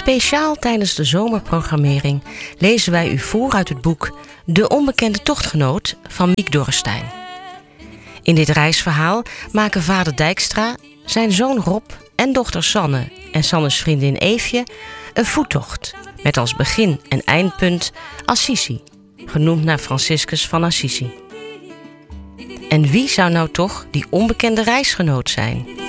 Speciaal tijdens de zomerprogrammering lezen wij u voor uit het boek De onbekende tochtgenoot van Miek Dorrestein. In dit reisverhaal maken vader Dijkstra, zijn zoon Rob en dochter Sanne en Sannes vriendin Eefje een voettocht met als begin- en eindpunt Assisi, genoemd naar Franciscus van Assisi. En wie zou nou toch die onbekende reisgenoot zijn?